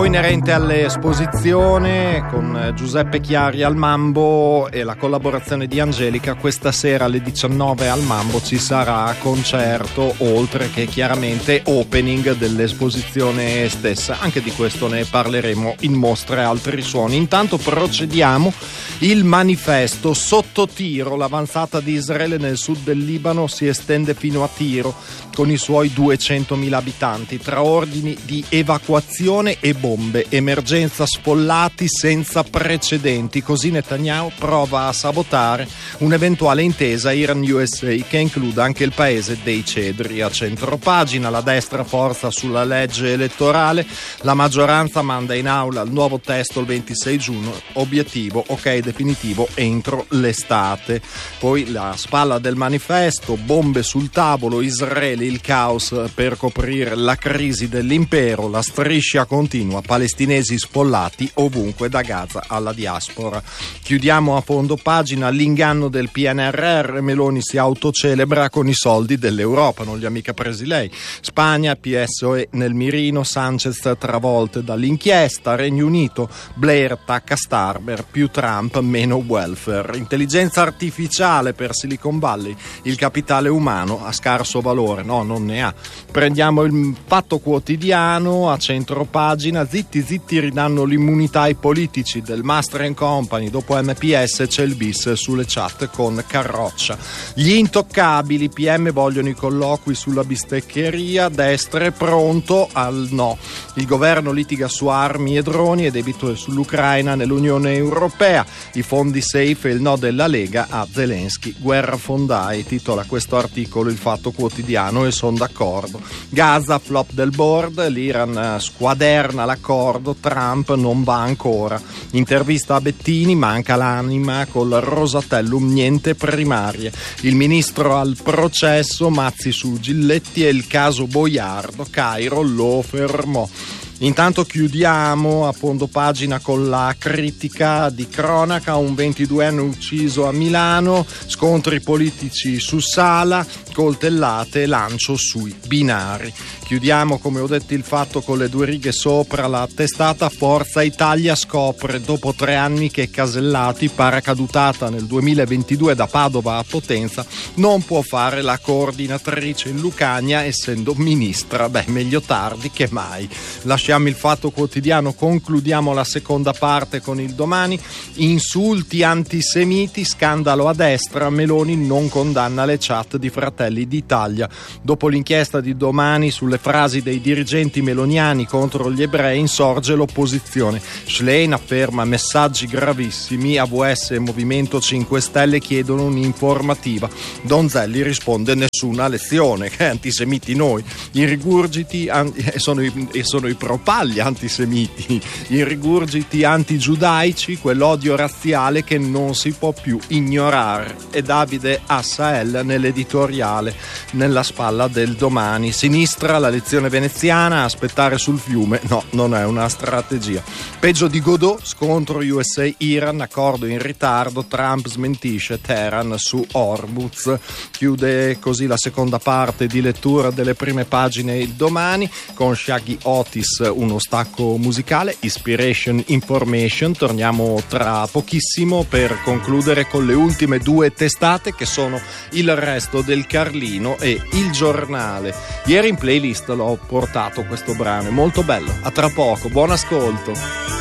po' inerente all'esposizione con Giuseppe Chiari al Mambo e la collaborazione di Angelica. Questa sera alle 19 al Mambo ci sarà concerto, oltre che chiaramente opening dell'esposizione stessa. Anche di questo ne parleremo in Mostre e altri suoni. Intanto procediamo. Il manifesto sotto tiro. L'avanzata di Israele nel sud del Libano si estende fino a Tiro con i suoi 200.000 abitanti, tra ordini di evacuazione e bombe, emergenza sfollati senza precedenti. Così Netanyahu prova a sabotare un'eventuale intesa Iran-USA che includa anche il paese dei cedri. A centropagina la destra forza sulla legge elettorale, la maggioranza manda in aula il nuovo testo il 26 giugno, obiettivo ok definitivo entro l'estate. Poi la spalla del manifesto, bombe sul tavolo, Israele, il caos per coprire la crisi dell'impero, la striscia continua, palestinesi sfollati ovunque da Gaza alla diaspora. Chiudiamo a fondo pagina l'inganno del PNRR, Meloni si autocelebra con i soldi dell'Europa, non li ha mica presi lei. Spagna, PSOE nel mirino, Sanchez travolte dall'inchiesta, Regno Unito, Blair tacca Starmer, più Trump meno welfare. Intelligenza artificiale per Silicon Valley, il capitale umano ha scarso valore, no, non ne ha. Prendiamo il Fatto Quotidiano a centropagina, zitti ridanno l'immunità ai politici del Master & Company, dopo MPS c'è il bis sulle chat con Carroccia. Gli intoccabili, PM vogliono i colloqui sulla bisteccheria, destra è pronto al no. Il governo litiga su armi e droni e debito sull'Ucraina nell'Unione Europea, i fondi safe e il no della Lega a Zelensky, guerra fondai, titola questo articolo il Fatto Quotidiano e sono d'accordo. Gaza, flop del board, l'Iran squaderna l'accordo, Trump non va ancora. Intervista a Bettini, manca l'anima col Rosatellum, niente primarie. Il ministro al processo, Mazzi su Giletti e il caso Boiardo, Cairo lo fermò. Intanto chiudiamo a fondo pagina con la critica di cronaca, un 22enne ucciso a Milano, scontri politici su Sala, coltellate e lancio sui binari. Chiudiamo, come ho detto, il Fatto con le due righe sopra la testata. Forza Italia scopre dopo 3 anni che Casellati, paracadutata nel 2022 da Padova a Potenza, non può fare la coordinatrice in Lucania essendo ministra. Beh, meglio tardi che mai. Lasciamo il Fatto Quotidiano, concludiamo la seconda parte con il Domani. Insulti antisemiti, scandalo a destra, Meloni non condanna le chat di Fratelli d'Italia. Dopo l'inchiesta di Domani sulle frasi dei dirigenti meloniani contro gli ebrei insorge l'opposizione. Schlein afferma messaggi gravissimi, AVS e Movimento 5 Stelle chiedono un'informativa. Donzelli risponde nessuna lezione, che antisemiti noi. I rigurgiti sono i propagli antisemiti, i rigurgiti antigiudaici, quell'odio razziale che non si può più ignorare. E Davide Assael nell'editoriale nella spalla del Domani. Sinistra, la lezione veneziana, aspettare sul fiume, no, non è una strategia. Peggio di Godot, scontro USA-Iran, accordo in ritardo, Trump smentisce Teheran su Hormuz. Chiude così la seconda parte di lettura delle prime pagine il Domani con Shaggy Otis, uno stacco musicale, Inspiration Information. Torniamo tra pochissimo per concludere con le ultime 2 testate che sono Il Resto del Carlino e Il Giornale. Ieri in playlist l'ho portato questo brano, è molto bello. A tra poco, buon ascolto.